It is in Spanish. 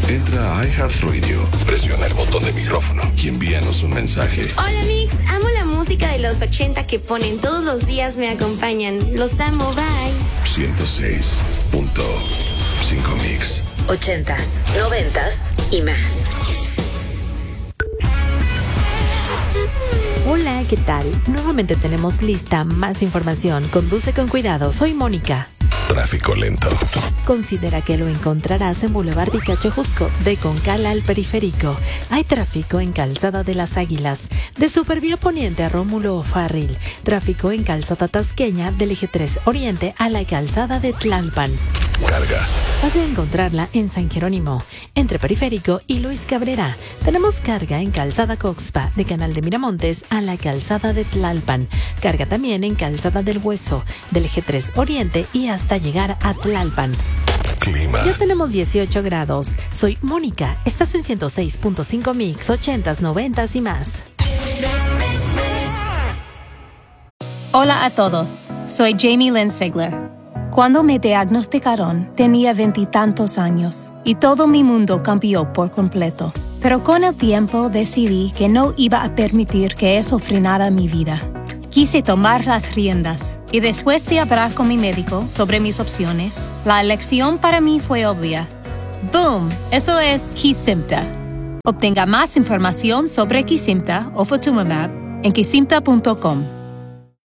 Entra a iHeartRadio, presiona el botón de micrófono y envíanos un mensaje. Hola Mix, amo la música de los 80 que ponen todos los días, me acompañan. Los amo, bye. 106.5 Mix. 80s, 90s y más. Hola, ¿qué tal? Nuevamente tenemos lista más información. Conduce con cuidado. Soy Mónica. Tráfico lento. Considera que lo encontrarás en Boulevard Picacho Jusco, de Concala al Periférico. Hay tráfico en Calzada de las Águilas, de Supervía Poniente a Rómulo O'Farrill. Tráfico en Calzada Tasqueña, del Eje 3 Oriente a la Calzada de Tlalpan. Carga. Vas a encontrarla en San Jerónimo, entre Periférico y Luis Cabrera. Tenemos carga en Calzada Coxpa, de Canal de Miramontes a la Calzada de Tlalpan. Carga también en Calzada del Hueso, del Eje 3 Oriente y hasta llegar a Tlalpan. Clima. Ya tenemos 18 grados. Soy Mónica. Estás en 106.5 Mix, 80s, 90s y más. Hola a todos. Soy Jamie Lynn Sigler. Cuando me diagnosticaron, tenía 20 y tantos años y todo mi mundo cambió por completo. Pero con el tiempo decidí que no iba a permitir que eso frenara mi vida. Quise tomar las riendas y después de hablar con mi médico sobre mis opciones, la elección para mí fue obvia. ¡Boom! Eso es Kesimpta. Obtenga más información sobre Kesimpta o Ofatumumab en kesimpta.com.